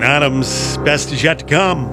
Adams, best is yet to come.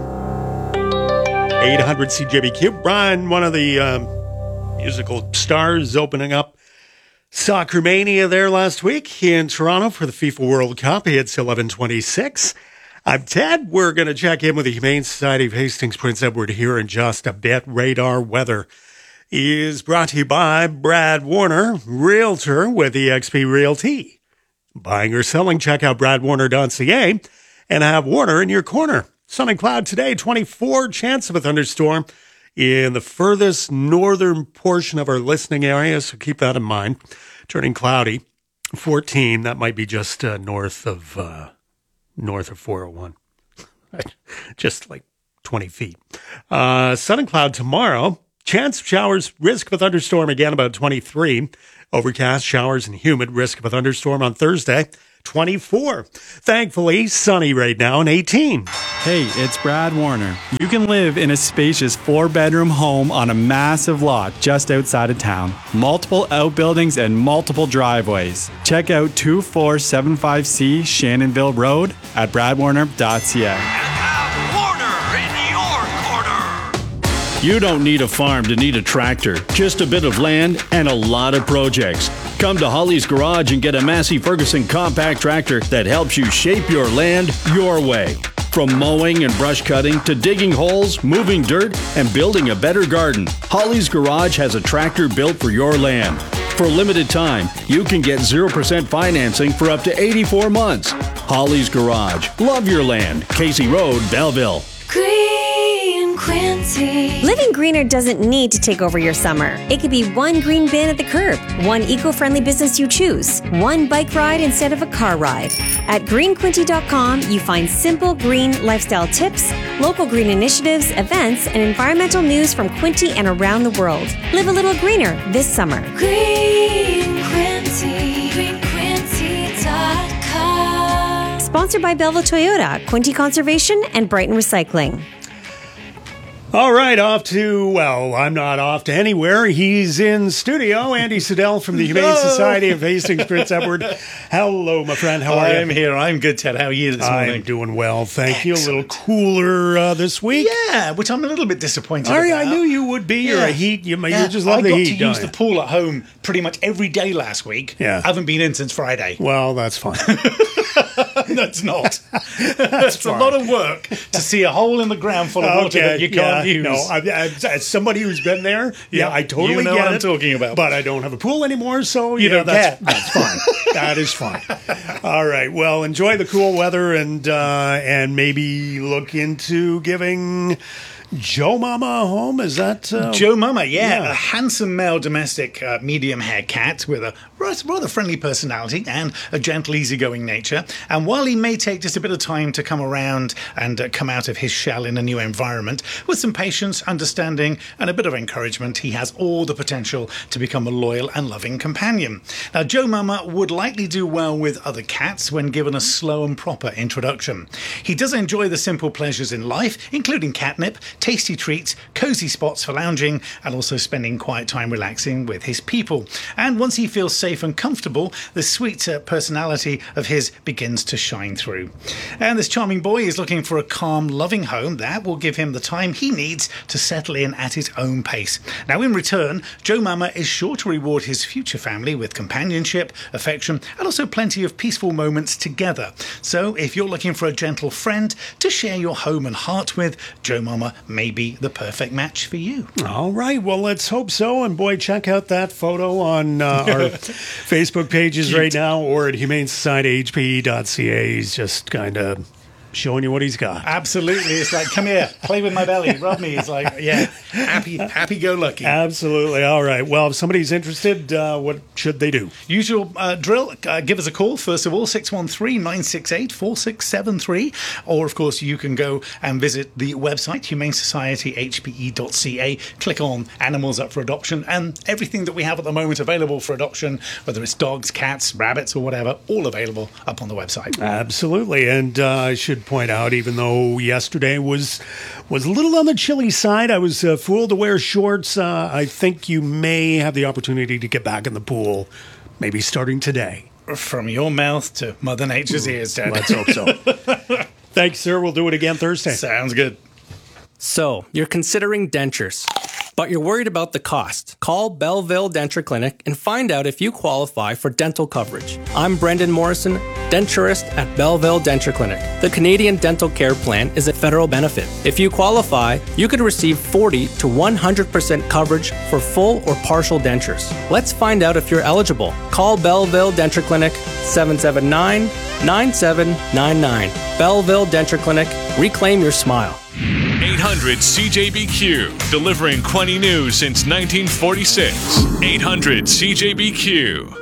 800 CJBQ. Brian, one of the musical stars, opening up Soccer Mania there last week in Toronto for the FIFA World Cup. It's 11:26. I'm Ted. We're going to check in with the Humane Society of Hastings Prince Edward here in just a bit. Radar Weather is brought to you by Brad Warner, Realtor with eXp Realty. Buying or selling, check out bradwarner.ca and have Warner in your corner. Sun and cloud today, 24 chance of a thunderstorm in the furthest northern portion of our listening area, so keep that in mind. Turning cloudy, 14. That might be just north of 401, just like 20 feet. Sun and cloud tomorrow. Chance of showers, risk of a thunderstorm again about 23. Overcast, showers, and humid. Risk of a thunderstorm on Thursday, 24. Thankfully, sunny right now and 18. Hey, it's Brad Warner. You can live in a spacious 4-bedroom home on a massive lot just outside of town. Multiple outbuildings and multiple driveways. Check out 2475C Shannonville Road at bradwarner.ca. You don't need a farm to need a tractor, just a bit of land and a lot of projects. Come to Holly's Garage and get a Massey Ferguson compact tractor that helps you shape your land your way. From mowing and brush cutting to digging holes, moving dirt, and building a better garden, Holly's Garage has a tractor built for your land. For a limited time, you can get 0% financing for up to 84 months. Holly's Garage. Love your land. Casey Road, Belleville. Quincy. Living greener doesn't need to take over your summer. It could be one green bin at the curb, one eco-friendly business you choose, one bike ride instead of a car ride. At greenquinty.com, you find simple green lifestyle tips, local green initiatives, events, and environmental news from Quinty and around the world. Live a little greener this summer. Green Quinty. GreenQuinty.com. Sponsored by Belleville Toyota, Quinty Conservation, and Brighton Recycling. All right, I'm not off to anywhere. He's in studio. Andy Siddell from the Humane Society of Hastings Prince Edward. Hello, my friend. How are you? I'm here. I'm good, Ted. How are you this morning? I'm doing well, thank you. A little cooler this week. Yeah, which I'm a little bit disappointed Are you? about. I knew you would be. You're a heat. You just love the heat. I got to use the pool at home pretty much every day last week. Yeah. I haven't been in since Friday. Well, that's fine. That's not. It's a lot of work to see a hole in the ground full of water that you can't use. No, as somebody who's been there, I totally know get what it. I'm talking about. But I don't have a pool anymore, so that's fine. That is fine. All right. Well, enjoy the cool weather and maybe look into giving Joe Mama a home. Is that Joe Mama? Yeah, a handsome male domestic medium hair cat with a rather friendly personality and a gentle, easygoing nature. And while he may take just a bit of time to come around and come out of his shell in a new environment, with some patience, understanding, and a bit of encouragement, he has all the potential to become a loyal and loving companion. Now, Joe Mama would likely do well with other cats when given a slow and proper introduction. He does enjoy the simple pleasures in life, including catnip, tasty treats, cozy spots for lounging, and also spending quiet time relaxing with his people. And once he feels safe and comfortable, the sweet personality of his begins to shine through. And this charming boy is looking for a calm, loving home that will give him the time he needs to settle in at his own pace. Now, in return, Joe Mama is sure to reward his future family with companionship, affection, and also plenty of peaceful moments together. So, if you're looking for a gentle friend to share your home and heart with, Joe Mama may be the perfect match for you. All right. Well, let's hope so. And boy, check out that photo on our Facebook pages right now or at humanesociety.hpe.ca. He's just kind of showing you what he's got. Absolutely. It's like, come here, play with my belly, rub me. It's like, happy-go-lucky. Absolutely. All right. Well, if somebody's interested, what should they do? Usual drill, give us a call, first of all, 613-968-4673. Or, of course, you can go and visit the website, humanesocietyhpe.ca. Click on Animals Up for Adoption, and everything that we have at the moment available for adoption, whether it's dogs, cats, rabbits, or whatever, all available up on the website. Absolutely. And I should point out, even though yesterday was a little on the chilly side, I was fooled to wear shorts. I think you may have the opportunity to get back in the pool, maybe starting today. From your mouth to Mother Nature's ears, Dad. Let's hope so. Thanks, sir. We'll do it again Thursday. Sounds good. So, you're considering dentures, but you're worried about the cost. Call Belleville Denture Clinic and find out if you qualify for dental coverage. I'm Brendan Morrison, denturist at Belleville Denture Clinic. The Canadian Dental Care Plan is a federal benefit. If you qualify, you could receive 40 to 100% coverage for full or partial dentures. Let's find out if you're eligible. Call Belleville Denture Clinic 779-9799. Belleville Denture Clinic. Reclaim your smile. 800 CJBQ, delivering Quinte news since 1946. 800 CJBQ.